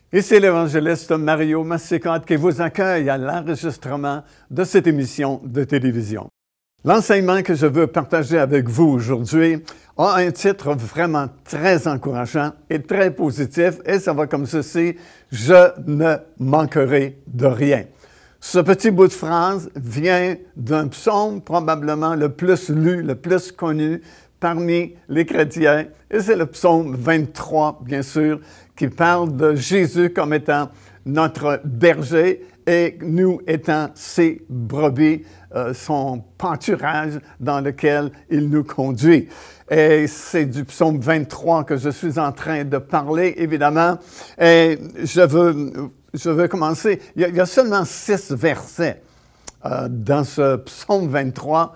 Ici l'évangéliste Mario Massicotte qui vous accueille à l'enregistrement de cette émission de télévision. L'enseignement que je veux partager avec vous aujourd'hui a un titre vraiment très encourageant et très positif et ça va comme ceci: « Je ne manquerai de rien ». Ce petit bout de phrase vient d'un psaume probablement le plus lu, le plus connu parmi les chrétiens, et c'est le psaume 23, bien sûr, qui parle de Jésus comme étant notre berger et nous étant ses brebis, son pâturage dans lequel il nous conduit. Et c'est du psaume 23 que je suis en train de parler, évidemment, et je veux commencer. Il y a seulement 6 versets dans ce psaume 23,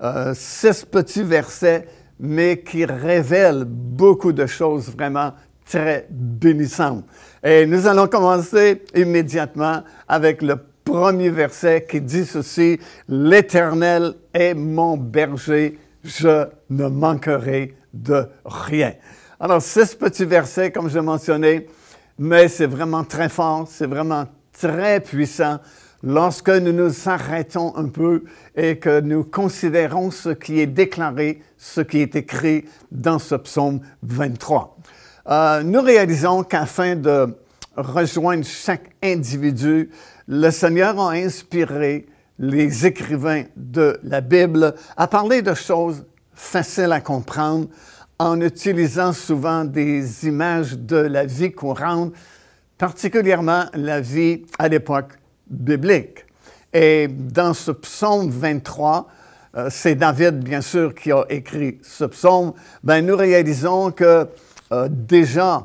6 petits versets, mais qui révèlent beaucoup de choses vraiment très bénissantes. Et nous allons commencer immédiatement avec le premier verset qui dit ceci: « L'Éternel est mon berger, je ne manquerai de rien. » Alors, 6 petits versets, comme je l'ai mentionné, mais c'est vraiment très fort, c'est vraiment très puissant lorsque nous nous arrêtons un peu et que nous considérons ce qui est déclaré, ce qui est écrit dans ce psaume 23. Nous réalisons qu'afin de rejoindre chaque individu, le Seigneur a inspiré les écrivains de la Bible à parler de choses faciles à comprendre en utilisant souvent des images de la vie courante, particulièrement la vie à l'époque biblique. Et dans ce psaume 23, c'est David, bien sûr, qui a écrit ce psaume. Nous réalisons que déjà,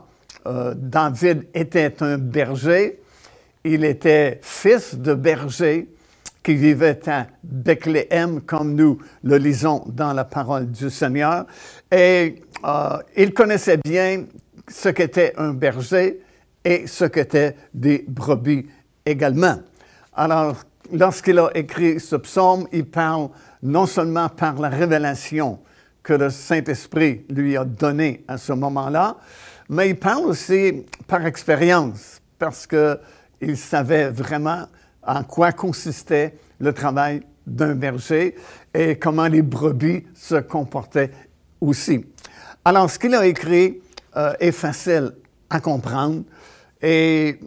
David était un berger. Il était fils de berger qui vivait à Bethléem, comme nous le lisons dans la parole du Seigneur. Et il connaissait bien ce qu'était un berger et ce qu'étaient des brebis également. Alors, lorsqu'il a écrit ce psaume, il parle non seulement par la révélation que le Saint-Esprit lui a donnée à ce moment-là, mais il parle aussi par expérience, parce qu'il savait vraiment en quoi consistait le travail d'un berger et comment les brebis se comportaient aussi. Alors, ce qu'il a écrit est facile à comprendre et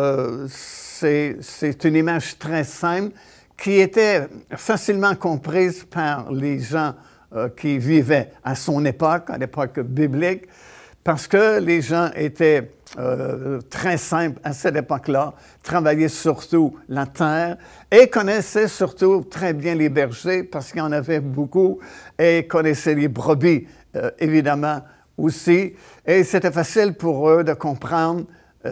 c'est une image très simple qui était facilement comprise par les gens qui vivaient à son époque, à l'époque biblique, parce que les gens étaient très simples à cette époque-là, travaillaient surtout la terre et connaissaient surtout très bien les bergers parce qu'il y en avait beaucoup et connaissaient les brebis, évidemment, aussi. Et c'était facile pour eux de comprendre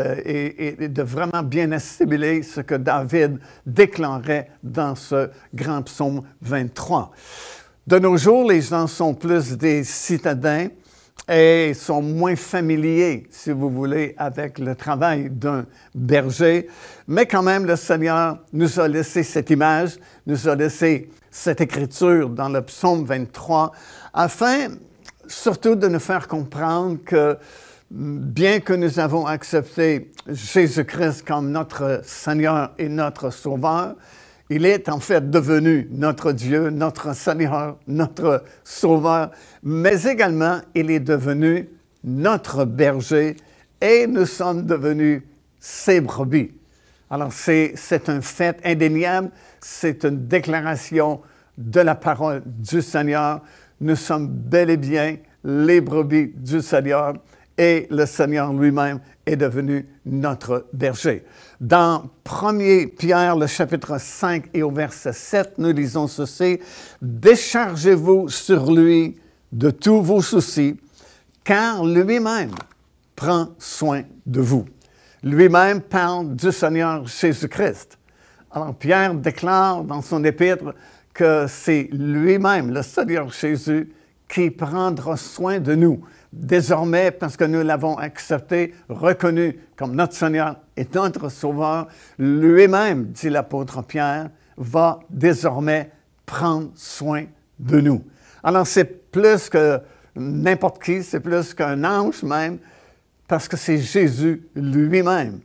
et de vraiment bien assimiler ce que David déclarait dans ce grand psaume 23. De nos jours, les gens sont plus des citadins et sont moins familiers, si vous voulez, avec le travail d'un berger. Mais quand même, le Seigneur nous a laissé cette image, nous a laissé cette écriture dans le psaume 23, afin surtout de nous faire comprendre que bien que nous avons accepté Jésus-Christ comme notre Seigneur et notre Sauveur, il est en fait devenu notre Dieu, notre Seigneur, notre Sauveur, mais également il est devenu notre berger et nous sommes devenus ses brebis. Alors c'est un fait indéniable, c'est une déclaration de la parole du Seigneur. Nous sommes bel et bien les brebis du Seigneur et le Seigneur lui-même est devenu notre berger. Dans 1 Pierre, le chapitre 5 et au verset 7, nous lisons ceci: « Déchargez-vous sur lui de tous vos soucis, car lui-même prend soin de vous. » Lui-même parle du Seigneur Jésus-Christ. Alors Pierre déclare dans son épître que c'est lui-même, le Seigneur Jésus, qui prendra soin de nous. Désormais, parce que nous l'avons accepté, reconnu comme notre Seigneur et notre Sauveur, lui-même, dit l'apôtre Pierre, va désormais prendre soin de nous. Alors, c'est plus que n'importe qui, c'est plus qu'un ange même, parce que c'est Jésus lui-même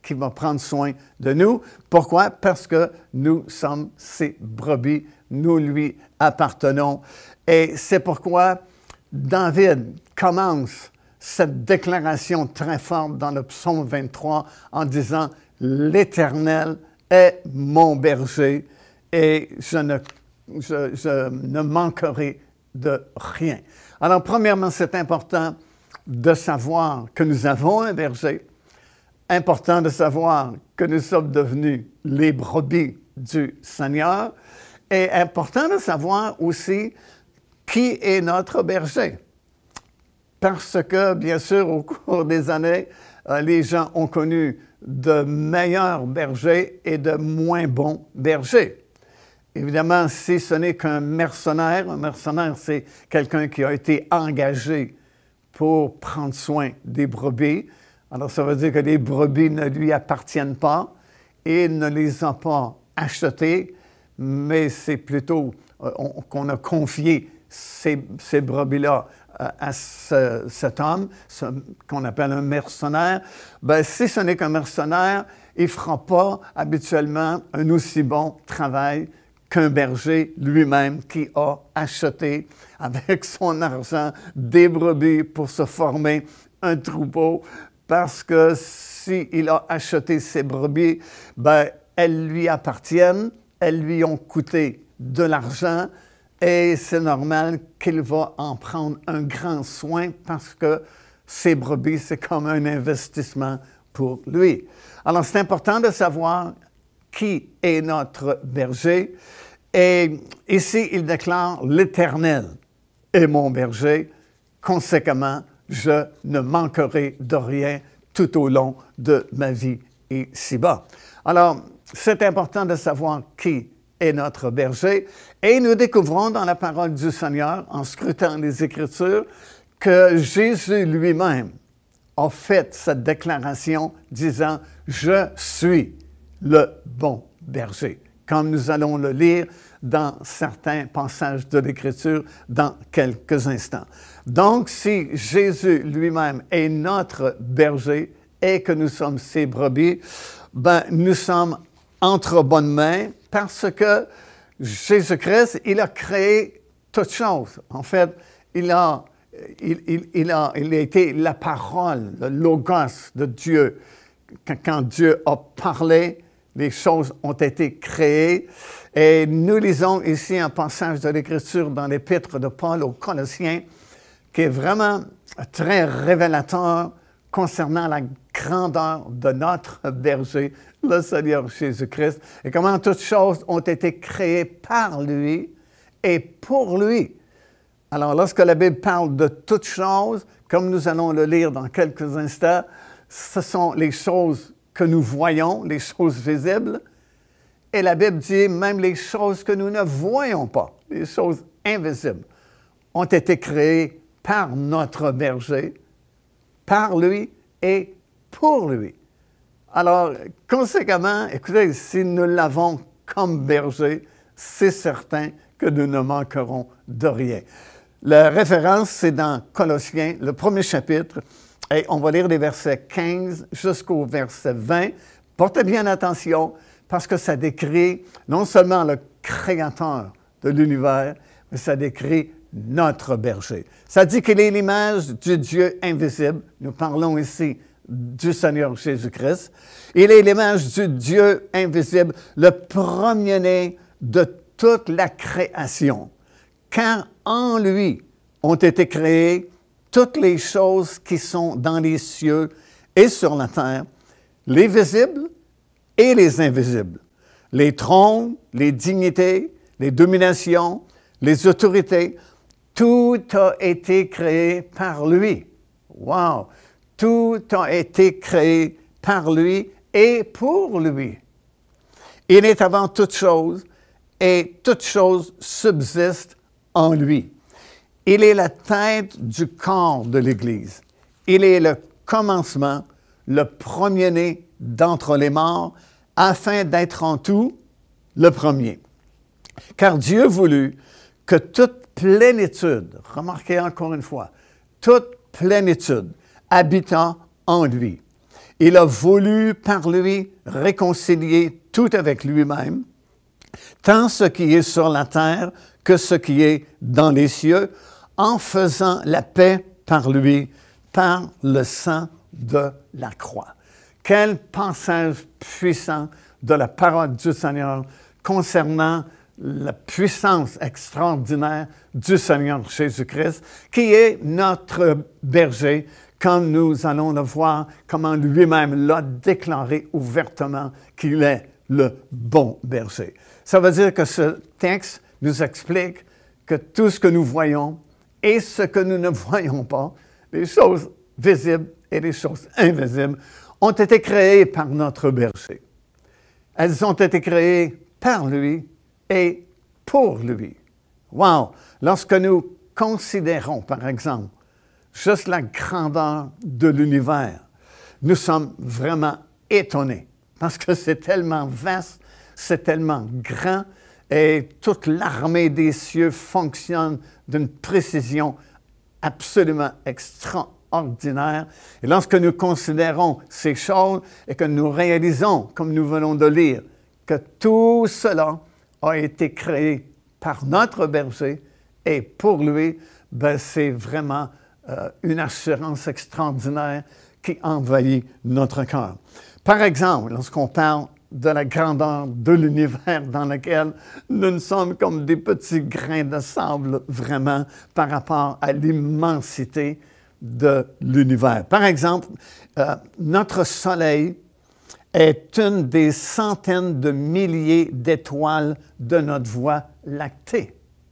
qui va prendre soin de nous. Pourquoi? Parce que nous sommes ses brebis, nous lui appartenons. Et c'est pourquoi David commence cette déclaration très forte dans le psaume 23 en disant « L'Éternel est mon berger et je ne manquerai de rien. » Alors, premièrement, c'est important de savoir que nous avons un berger, important de savoir que nous sommes devenus les brebis du Seigneur, et important de savoir aussi qui est notre berger. Parce que, bien sûr, au cours des années, les gens ont connu de meilleurs bergers et de moins bons bergers. Évidemment, si ce n'est qu'un mercenaire, c'est quelqu'un qui a été engagé pour prendre soin des brebis. Alors, ça veut dire que les brebis ne lui appartiennent pas et il ne les a pas achetées, mais c'est plutôt qu'on a confié ces brebis-là à cet homme, qu'on appelle un mercenaire. Bien, si ce n'est qu'un mercenaire, il ne fera pas habituellement un aussi bon travail qu'un berger lui-même qui a acheté avec son argent des brebis pour se former un troupeau, parce que s'il a acheté ces brebis, bien, elles lui appartiennent, elles lui ont coûté de l'argent et c'est normal qu'il va en prendre un grand soin parce que ces brebis, c'est comme un investissement pour lui. Alors, c'est important de savoir qui est notre berger. Et ici, il déclare « L'Éternel est mon berger, conséquemment, je ne manquerai de rien tout au long de ma vie ici-bas. » Alors, c'est important de savoir qui est notre berger. Et nous découvrons dans la parole du Seigneur, en scrutant les Écritures, que Jésus lui-même a fait cette déclaration disant « Je suis le bon berger », comme nous allons le lire dans certains passages de l'Écriture dans quelques instants. Donc, si Jésus lui-même est notre berger et que nous sommes ses brebis, ben, nous sommes entre bonnes mains parce que Jésus-Christ, il a créé toutes choses. En fait, il a été la parole, le logos de Dieu. Quand Dieu a parlé, les choses ont été créées. Et nous lisons ici un passage de l'Écriture dans l'Épître de Paul aux Colossiens qui est vraiment très révélateur concernant la grandeur de notre berger, le Seigneur Jésus-Christ, et comment toutes choses ont été créées par lui et pour lui. Alors, lorsque la Bible parle de toutes choses, comme nous allons le lire dans quelques instants, ce sont les choses que nous voyons, les choses visibles, et la Bible dit même les choses que nous ne voyons pas, les choses invisibles, ont été créées par notre berger, par lui et pour lui. Alors, conséquemment, écoutez, si nous l'avons comme berger, c'est certain que nous ne manquerons de rien. La référence, c'est dans Colossiens, le premier chapitre, et on va lire les versets 15 jusqu'au verset 20. Portez bien attention, parce que ça décrit non seulement le Créateur de l'univers, mais ça décrit notre berger. Ça dit qu'il est l'image du Dieu invisible. Nous parlons ici du Seigneur Jésus-Christ. Il est l'image du Dieu invisible, le premier-né de toute la création. Car en lui ont été créées toutes les choses qui sont dans les cieux et sur la terre, les visibles et les invisibles, les trônes, les dignités, les dominations, les autorités, tout a été créé par lui. Wow! Tout a été créé par lui et pour lui. Il est avant toute chose et toute chose subsiste en lui. Il est la tête du corps de l'Église. Il est le commencement, le premier-né d'entre les morts, afin d'être en tout le premier. Car Dieu voulut que toute plénitude, remarquez encore une fois, toute plénitude habitât en lui. Il a voulu par lui réconcilier tout avec lui-même, tant ce qui est sur la terre que ce qui est dans les cieux, en faisant la paix par lui, par le sang de la croix. Quel passage puissant de la parole du Seigneur concernant la puissance extraordinaire du Seigneur Jésus-Christ, qui est notre berger, comme nous allons le voir, comment lui-même l'a déclaré ouvertement qu'il est le bon berger. Ça veut dire que ce texte nous explique que tout ce que nous voyons et ce que nous ne voyons pas, les choses visibles et les choses invisibles, ont été créées par notre berger. Elles ont été créées par lui et pour lui. Wow! Lorsque nous considérons, par exemple, juste la grandeur de l'univers, nous sommes vraiment étonnés parce que c'est tellement vaste, c'est tellement grand et toute l'armée des cieux fonctionne d'une précision absolument extraordinaire. Et lorsque nous considérons ces choses et que nous réalisons, comme nous venons de lire, que tout cela a été créé par notre berger et pour lui, ben c'est vraiment une assurance extraordinaire qui envahit notre cœur. Par exemple, lorsqu'on parle de la grandeur de l'univers dans lequel nous sommes comme des petits grains de sable vraiment par rapport à l'immensité de l'univers. Par exemple, notre Soleil est une des centaines de milliers d'étoiles de notre Voie lactée.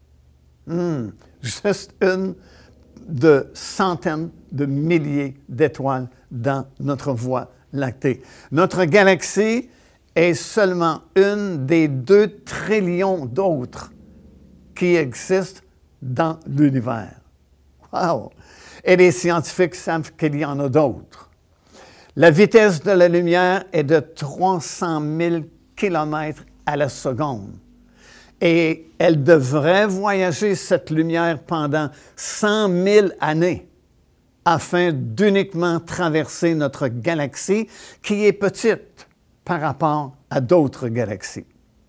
Juste une de centaines de milliers d'étoiles dans notre Voie lactée. Notre galaxie est seulement une des 2 trillions d'autres qui existent dans l'univers. Wow! Et les scientifiques savent qu'il y en a d'autres. La vitesse de la lumière est de 300 000 km à la seconde. Et elle devrait voyager, cette lumière, pendant 100 000 années afin d'uniquement traverser notre galaxie qui est petite par rapport à d'autres galaxies.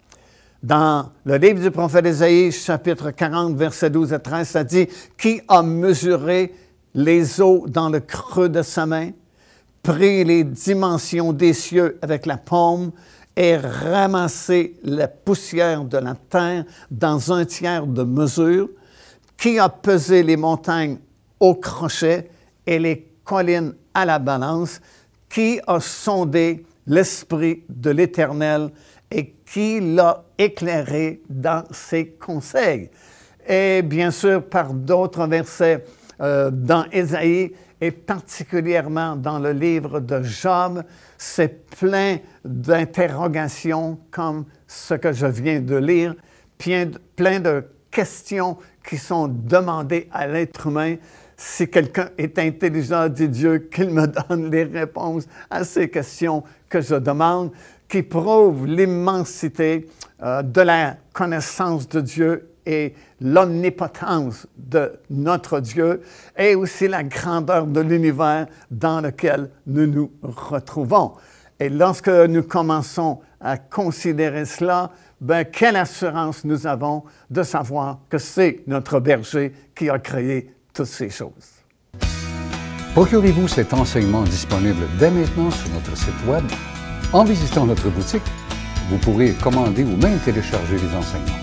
Dans le livre du prophète Ésaïe, chapitre 40, versets 12 à 13, ça dit « Qui a mesuré les eaux dans le creux de sa main, pris les dimensions des cieux avec la paume et ramassé la poussière de la terre dans 1/3 de mesure, qui a pesé les montagnes au crochet et les collines à la balance, qui a sondé l'Esprit de l'Éternel et qui l'a éclairé dans ses conseils. » Et bien sûr, par d'autres versets dans Ésaïe, et particulièrement dans le livre de Job, c'est plein d'interrogations comme ce que je viens de lire, plein de questions qui sont demandées à l'être humain. Si quelqu'un est intelligent, dit Dieu, qu'il me donne les réponses à ces questions que je demande, qui prouvent l'immensité de la connaissance de Dieu et l'omnipotence de notre Dieu et aussi la grandeur de l'univers dans lequel nous nous retrouvons. Et lorsque nous commençons à considérer cela, ben, quelle assurance nous avons de savoir que c'est notre berger qui a créé toutes ces choses. Procurez-vous cet enseignement disponible dès maintenant sur notre site Web. En visitant notre boutique, vous pourrez commander ou même télécharger les enseignements.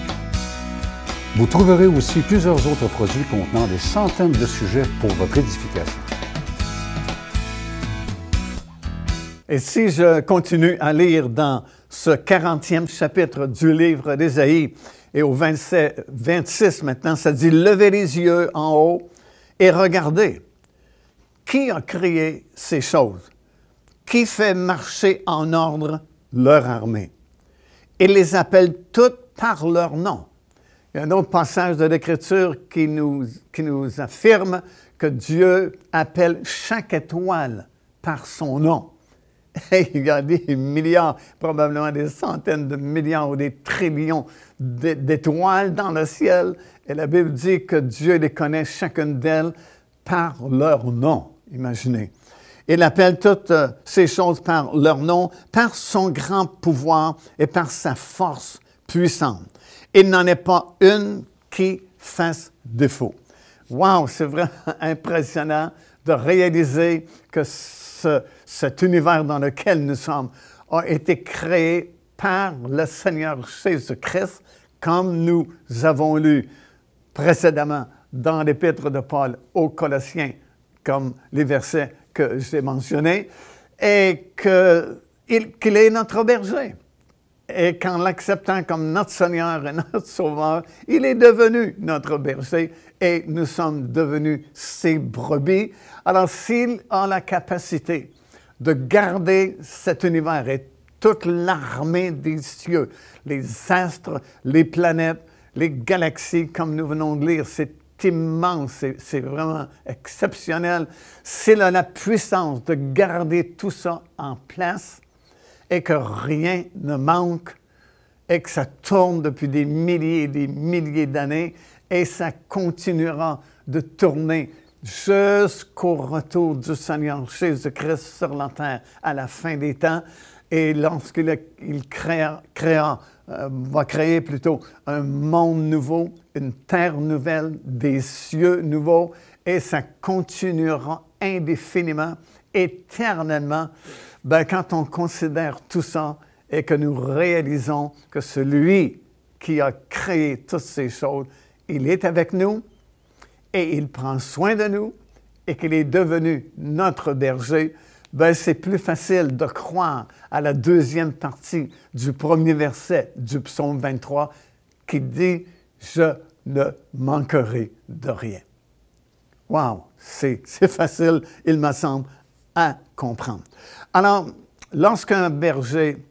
Vous trouverez aussi plusieurs autres produits contenant des centaines de sujets pour votre édification. Et si je continue à lire dans ce 40e chapitre du livre d'Ésaïe, et au 26 maintenant, ça dit « Levez les yeux en haut et regardez. Qui a créé ces choses? Qui fait marcher en ordre leur armée? Il les appelle toutes par leur nom. » Il y a un autre passage de l'Écriture qui nous affirme que Dieu appelle chaque étoile par son nom. Et il y a des milliards, probablement des centaines de milliards ou des trillions d'étoiles dans le ciel. Et la Bible dit que Dieu les connaît chacune d'elles par leur nom. Imaginez. Il appelle toutes ces choses par leur nom, par son grand pouvoir et par sa force puissante. Il n'en est pas une qui fasse défaut. Wow, c'est vraiment impressionnant de réaliser que cet univers dans lequel nous sommes a été créé par le Seigneur Jésus-Christ, comme nous avons lu précédemment dans l'Épître de Paul aux Colossiens, comme les versets que j'ai mentionnés, et qu'il est notre berger. Et qu'en l'acceptant comme notre Seigneur et notre Sauveur, il est devenu notre berger et nous sommes devenus ses brebis. Alors, s'il a la capacité de garder cet univers et toute l'armée des cieux, les astres, les planètes, les galaxies, comme nous venons de lire, c'est immense, c'est vraiment exceptionnel. S'il a la puissance de garder tout ça en place et que rien ne manque et que ça tourne depuis des milliers et des milliers d'années et ça continuera de tourner jusqu'au retour du Seigneur Jésus-Christ sur la terre à la fin des temps. Et lorsqu'il va créer plutôt un monde nouveau, une terre nouvelle, des cieux nouveaux, et ça continuera indéfiniment, éternellement. Ben, quand on considère tout ça et que nous réalisons que celui qui a créé toutes ces choses, il est avec nous et il prend soin de nous et qu'il est devenu notre berger, ben, c'est plus facile de croire à la deuxième partie du premier verset du psaume 23 qui dit « Je ne manquerai de rien ». Wow! C'est facile, il me semble, à comprendre. Alors, lorsqu'un berger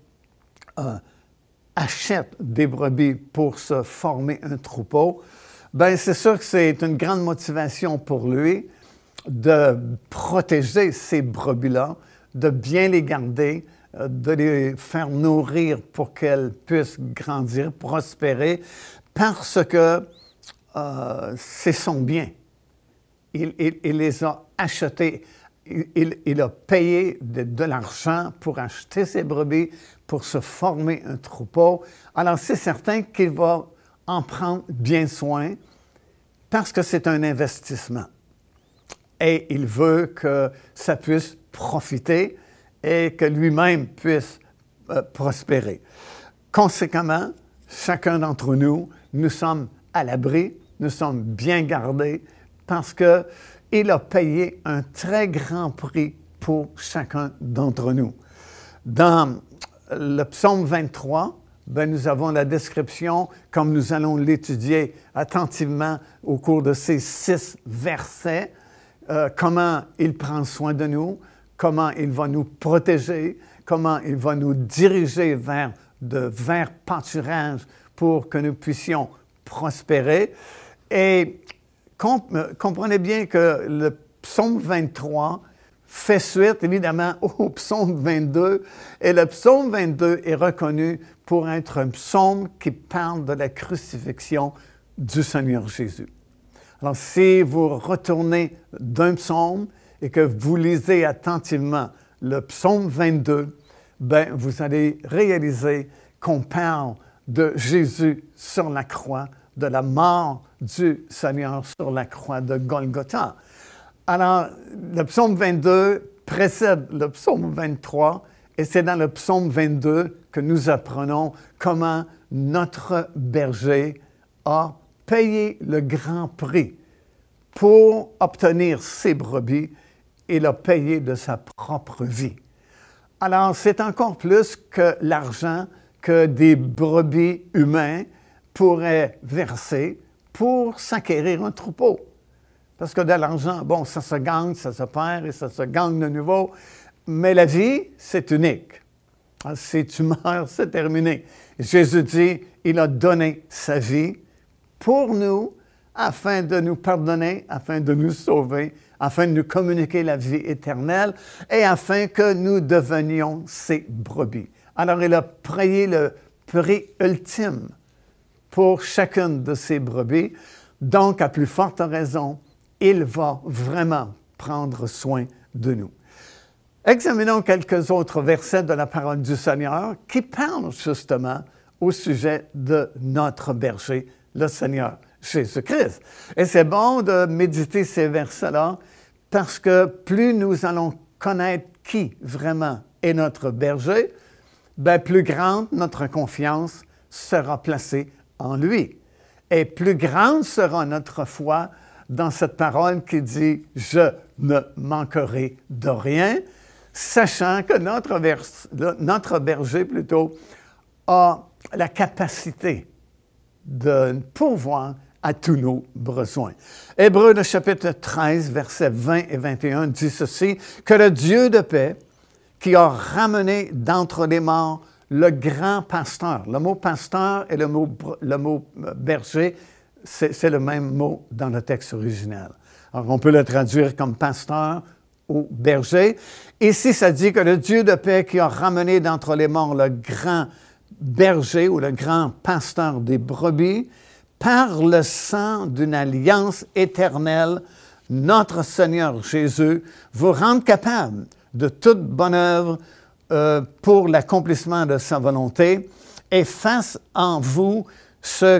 achète des brebis pour se former un troupeau, ben c'est sûr que c'est une grande motivation pour lui de protéger ces brebis-là, de bien les garder, de les faire nourrir pour qu'elles puissent grandir, prospérer, parce que c'est son bien. Il les a achetés. Il a payé de l'argent pour acheter ces brebis, pour se former un troupeau. Alors, c'est certain qu'il va en prendre bien soin parce que c'est un investissement. Et il veut que ça puisse profiter et que lui-même puisse prospérer. Conséquemment, chacun d'entre nous, nous sommes à l'abri, nous sommes bien gardés parce qu'il a payé un très grand prix pour chacun d'entre nous. Dans le psaume 23, ben, nous avons la description, comme nous allons l'étudier attentivement au cours de ces 6 versets, comment il prend soin de nous, comment il va nous protéger, comment il va nous diriger vers de verts pâturages pour que nous puissions prospérer. Et comprenez bien que le psaume 23 fait suite, évidemment, au psaume 22. Et le psaume 22 est reconnu pour être un psaume qui parle de la crucifixion du Seigneur Jésus. Alors, si vous retournez d'un psaume et que vous lisez attentivement le psaume 22, ben, vous allez réaliser qu'on parle de Jésus sur la croix, de la mort du Seigneur sur la croix de Golgotha. Alors, le psaume 22 précède le psaume 23 et c'est dans le psaume 22 que nous apprenons comment notre berger a payé le grand prix pour obtenir ses brebis. Il a payé de sa propre vie. Alors, c'est encore plus que l'argent que des brebis humains pourraient verser pour s'acquérir un troupeau. Parce que de l'argent, bon, ça se gagne, ça se perd et ça se gagne de nouveau. Mais la vie, c'est unique. Si tu meurs, c'est terminé. Jésus dit, il a donné sa vie pour nous, afin de nous pardonner, afin de nous sauver, afin de nous communiquer la vie éternelle et afin que nous devenions ses brebis. Alors, il a payé le prix ultime pour chacune de ces brebis. Donc, à plus forte raison, il va vraiment prendre soin de nous. Examinons quelques autres versets de la parole du Seigneur qui parlent justement au sujet de notre berger, le Seigneur Jésus-Christ. Et c'est bon de méditer ces versets-là parce que plus nous allons connaître qui vraiment est notre berger, bien plus grande notre confiance sera placée en lui. Et plus grande sera notre foi dans cette parole qui dit « Je ne manquerai de rien », sachant que notre berger plutôt a la capacité de pourvoir à tous nos besoins. Hébreux, le chapitre 13, versets 20 et 21 dit ceci, « Que le Dieu de paix, qui a ramené d'entre les morts le grand pasteur. » Le mot pasteur et le mot berger, c'est le même mot dans le texte original. Alors, on peut le traduire comme pasteur ou berger. Ici, ça dit que le Dieu de paix qui a ramené d'entre les morts le grand berger ou le grand pasteur des brebis, par le sang d'une alliance éternelle, notre Seigneur Jésus vous rende capable de toute bonne œuvre pour l'accomplissement de sa volonté et fasse en vous ce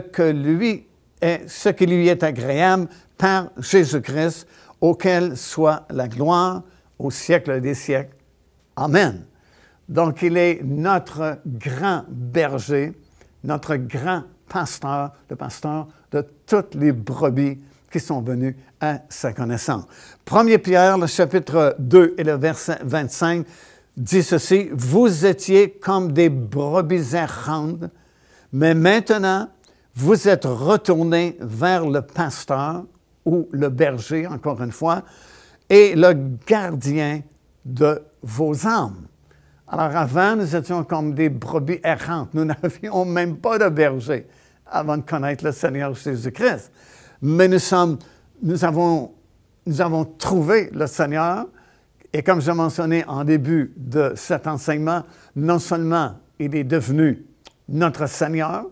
qui lui est agréable par Jésus-Christ, auquel soit la gloire au siècle des siècles. Amen. Donc, il est notre grand berger, notre grand pasteur, le pasteur de toutes les brebis qui sont venues à sa connaissance. 1 Pierre, le chapitre 2 et le verset 25, dit ceci, « Vous étiez comme des brebis errantes, mais maintenant, vous êtes retournés vers le pasteur, ou le berger, encore une fois, et le gardien de vos âmes. » Alors avant, nous étions comme des brebis errantes. Nous n'avions même pas de berger avant de connaître le Seigneur Jésus-Christ. Mais nous avons trouvé le Seigneur, et comme j'ai mentionné en début de cet enseignement, non seulement il est devenu notre Seigneur,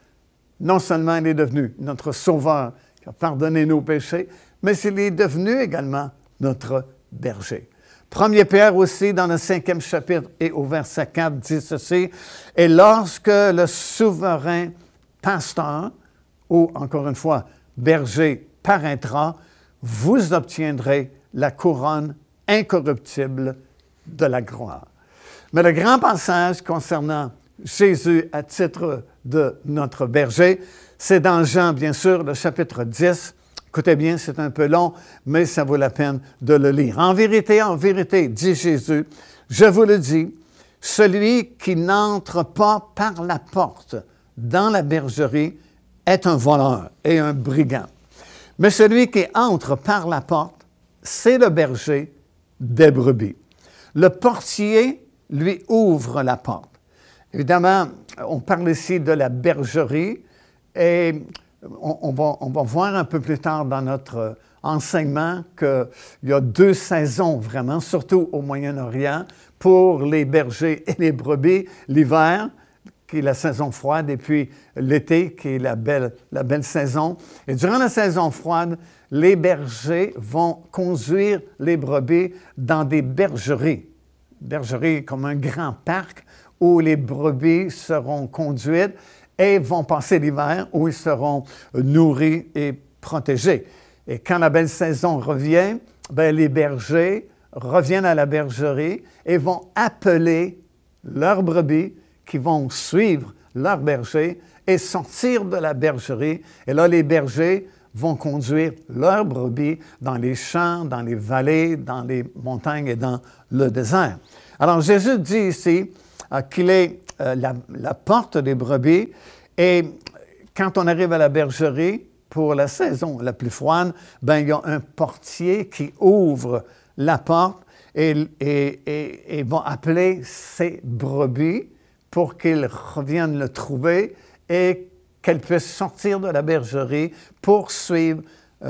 non seulement il est devenu notre Sauveur, qui a pardonné nos péchés, mais il est devenu également notre berger. 1 Pierre aussi, dans le 5e chapitre et au verset 4, dit ceci, « Et lorsque le souverain pasteur, ou encore une fois, berger, paraîtra, vous obtiendrez la couronne incorruptible de la gloire. » Mais le grand passage concernant Jésus à titre de notre berger, c'est dans Jean, bien sûr, le chapitre 10. Écoutez bien, c'est un peu long, mais ça vaut la peine de le lire. En vérité, dit Jésus, je vous le dis, celui qui n'entre pas par la porte dans la bergerie est un voleur et un brigand. Mais celui qui entre par la porte, c'est le berger des brebis. Le portier lui ouvre la porte. Évidemment, on parle ici de la bergerie et on va voir un peu plus tard dans notre enseignement qu'il y a 2 saisons vraiment, surtout au Moyen-Orient, pour les bergers et les brebis. L'hiver, qui est la saison froide, et puis l'été, qui est la belle saison. Et durant la saison froide, les bergers vont conduire les brebis dans des bergeries. Bergeries comme un grand parc où les brebis seront conduites et vont passer l'hiver où ils seront nourris et protégés. Et quand la belle saison revient, bien, les bergers reviennent à la bergerie et vont appeler leurs brebis qui vont suivre leur berger et sortir de la bergerie. Et là, les bergers vont conduire leurs brebis dans les champs, dans les vallées, dans les montagnes et dans le désert. Alors, Jésus dit ici qu'il est la porte des brebis. Et quand on arrive à la bergerie, pour la saison la plus froide, bien, il y a un portier qui ouvre la porte et va appeler ses brebis pour qu'ils reviennent le trouver et qu'elles puissent sortir de la bergerie pour suivre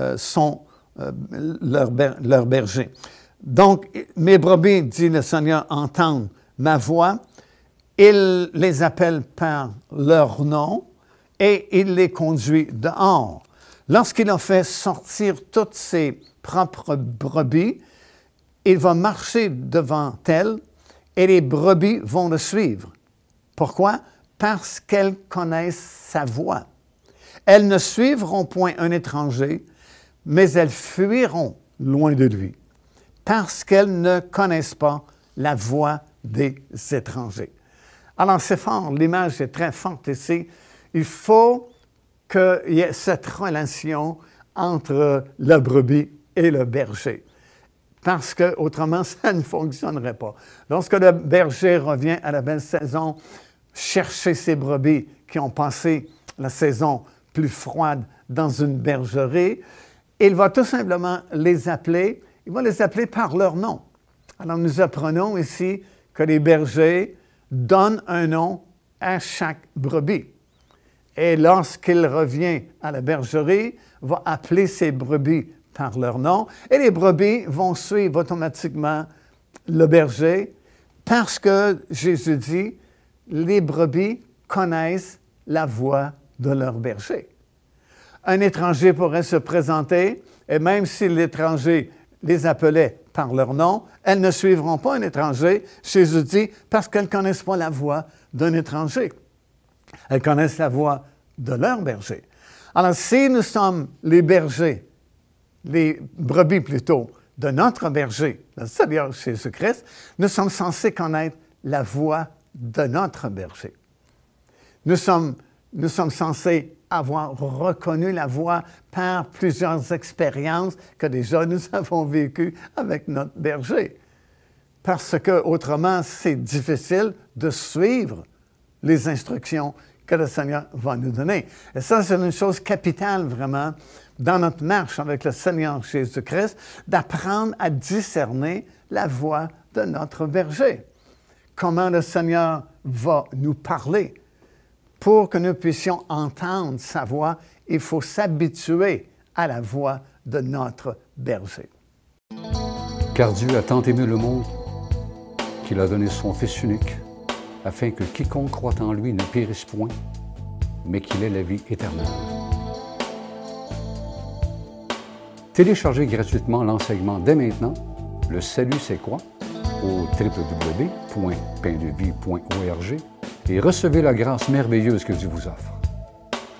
leur berger. Donc, mes brebis, dit le Seigneur, entendent ma voix. Il les appelle par leur nom et il les conduit dehors. Lorsqu'il a fait sortir toutes ses propres brebis, il va marcher devant elle et les brebis vont le suivre. Pourquoi? Parce qu'elles connaissent sa voix. Elles ne suivront point un étranger, mais elles fuiront loin de lui, parce qu'elles ne connaissent pas la voix des étrangers. Alors c'est fort, l'image est très forte ici. Il faut qu'il y ait cette relation entre la brebis et le berger, parce qu'autrement, ça ne fonctionnerait pas. Lorsque le berger revient à la belle saison, chercher ses brebis qui ont passé la saison plus froide dans une bergerie, il va tout simplement les appeler, il va les appeler par leur nom. Alors nous apprenons ici que les bergers donnent un nom à chaque brebis. Et lorsqu'il revient à la bergerie, il va appeler ses brebis par leur nom, et les brebis vont suivre automatiquement le berger, parce que Jésus dit, les brebis connaissent la voix de leur berger. Un étranger pourrait se présenter, et même si l'étranger les appelait par leur nom, elles ne suivront pas un étranger, Jésus dit, parce qu'elles ne connaissent pas la voix d'un étranger. Elles connaissent la voix de leur berger. Alors, si nous sommes les bergers, les brebis plutôt, de notre berger, le Seigneur Jésus-Christ, nous sommes censés connaître la voix de notre berger. Nous sommes censés avoir reconnu la voix par plusieurs expériences que déjà nous avons vécues avec notre berger. Parce que autrement, c'est difficile de suivre les instructions que le Seigneur va nous donner. Et ça, c'est une chose capitale vraiment dans notre marche avec le Seigneur Jésus-Christ, d'apprendre à discerner la voix de notre berger. Comment le Seigneur va nous parler. Pour que nous puissions entendre sa voix, il faut s'habituer à la voix de notre berger. Car Dieu a tant aimé le monde qu'il a donné son Fils unique, afin que quiconque croit en lui ne périsse point, mais qu'il ait la vie éternelle. Téléchargez gratuitement l'enseignement dès maintenant, Le Salut c'est quoi? Au www.paindevie.org et recevez la grâce merveilleuse que Dieu vous offre.